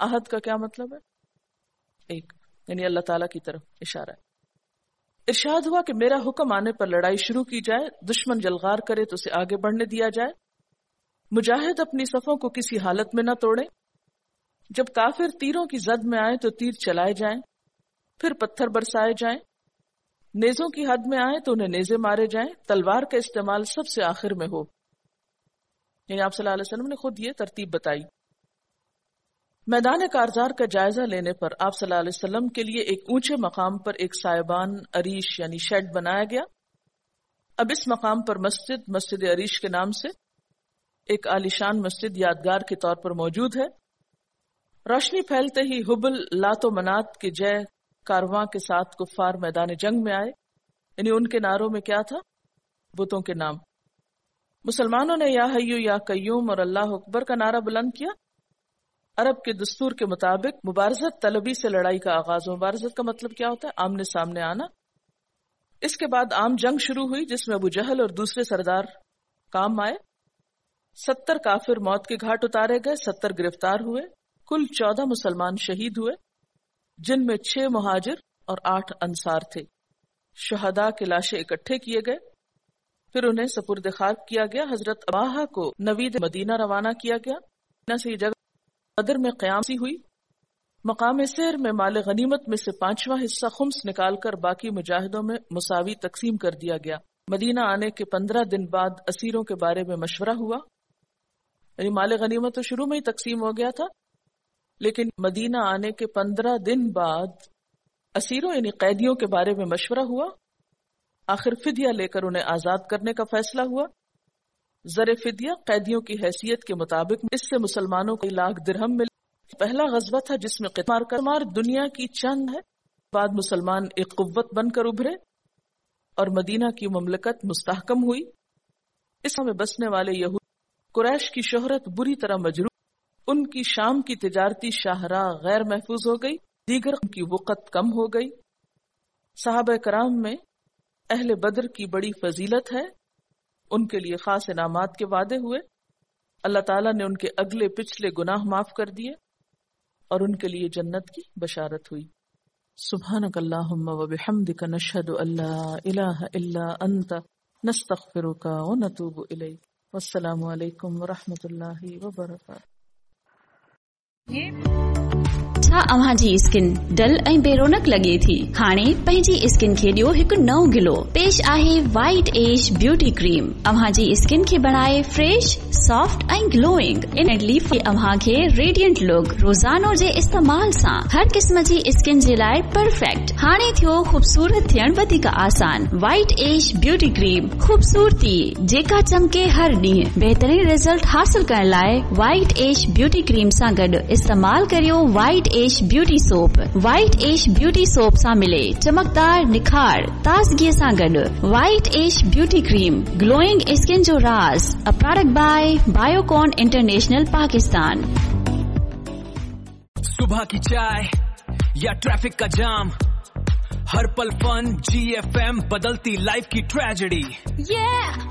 عہد کا کیا مطلب ہے؟ ایک، یعنی اللہ تعالیٰ کی طرف اشارہ ہے. ارشاد ہوا کہ میرا حکم آنے پر لڑائی شروع کی جائے، دشمن جلغار کرے تو اسے آگے بڑھنے دیا جائے، مجاہد اپنی صفوں کو کسی حالت میں نہ توڑے، جب کافر تیروں کی زد میں آئے تو تیر چلائے جائیں، پھر پتھر برسائے جائیں، نیزوں کی حد میں آئے تو انہیں نیزے مارے جائیں، تلوار کا استعمال سب سے آخر میں ہو. یعنی آپ صلی اللہ علیہ وسلم نے خود یہ ترتیب بتائی. میدان کارزار کا جائزہ لینے پر آپ صلی اللہ علیہ وسلم کے لیے ایک اونچے مقام پر ایک سائبان عریش یعنی شیڈ بنایا گیا. اب اس مقام پر مسجد عریش کے نام سے ایک عالیشان مسجد یادگار کے طور پر موجود ہے. روشنی پھیلتے ہی حبل، لات و منات کے جے کارواں کے ساتھ کفار میدان جنگ میں آئے. یعنی ان کے نعروں میں کیا تھا؟ بتوں کے نام. مسلمانوں نے یا حیو یا قیوم اور اللہ اکبر کا نعرہ بلند کیا. عرب کے دستور کے مطابق مبارزت طلبی سے لڑائی کا آغاز. مبارزت کا مطلب کیا ہوتا ہے؟ آمنے سامنے آنا. اس کے بعد عام جنگ شروع ہوئی جس میں ابو جہل اور دوسرے سردار کام آئے. 70 کافر موت کے گھاٹ اتارے گئے، 70 گرفتار ہوئے. کل 14 مسلمان شہید ہوئے جن میں 6 مہاجر اور 8 انصار تھے. شہداء کے لاشیں اکٹھے کیے گئے، پھر انہیں سپرد خاک کیا گیا. حضرت اباحہ کو نوید مدینہ روانہ کیا گیا. مدینہ سے یہ جگہ بدر میں قیام سی ہوئی. مقام سیر میں مال غنیمت میں سے 5واں حصہ خمس نکال کر باقی مجاہدوں میں مساوی تقسیم کر دیا گیا. مدینہ آنے کے 15 دن بعد اسیروں کے بارے میں مشورہ ہوا. یعنی مال غنیمت تو شروع میں ہی تقسیم ہو گیا تھا، لیکن مدینہ آنے کے 15 دن بعد اسیروں یعنی قیدیوں کے بارے میں مشورہ ہوا. آخر فدیہ لے کر انہیں آزاد کرنے کا فیصلہ ہوا. زر فدیہ قیدیوں کی حیثیت کے مطابق اس سے مسلمانوں کو 1 لاکھ درہم ملے. پہلا غزوہ تھا جس میں قمار دنیا کی چند ہے. بعد مسلمان ایک قوت بن کر ابھرے اور مدینہ کی مملکت مستحکم ہوئی. اس میں بسنے والے یہود قریش کی شہرت بری طرح مجروح. ان کی شام کی تجارتی شاہراہ غیر محفوظ ہو گئی. دیگر کی وقت کم ہو گئی. صحابہ کرام میں اہل بدر کی بڑی فضیلت ہے. ان کے لیے خاص انعامات کے وعدے ہوئے. اللہ تعالیٰ نے ان کے اگلے پچھلے گناہ معاف کر دیے اور ان کے لیے جنت کی بشارت ہوئی. سبحانک اللہم و بحمدک نشہد ان لا الہ الا انت نستغفرک و نتوب الیک. والسلام علیکم ورحمۃ اللہ وبرکاتہ. छा अव्हां जी स्किन डल ऐं बेरोनक लॻे थी? हाणे पंहिंजी स्किन खे ॾियो हिकु नओं गिलो. पेश आहे वाइट एज ब्यूटी क्रीम. अव्हां जी स्किन खे बणाए फ्रेश, सॉफ्ट ऐं ग्लोइंग. इनली अव्हां खे रेडियंट लुक रोज़ानो जे इस्तेमाल सां हर क़िस्म जी स्किन जे लाइ परफेक्ट. हाणे थियो ख़ूबसूरत थियण वधीक आसान. वाइट एज ब्यूटी क्रीम, ख़ूबसूरती जेका चमके हर ॾींहुं. बहितरीन रिज़ल्ट हासिल करण लाइ वाइट एज ब्यूटी क्रीम सां गॾु इस्तेमाल करियो white as beauty soap. White as beauty soap सां मिले चमकदार निखार ताज़गीअ सां गॾु. White as beauty cream, glowing skin जो राज. A product bye Biocon international Pakistan. सुबह की चाय या ट्रैफिक का जाम, हर पल फन GFM बदलती लाइफ की ट्रेजेडी.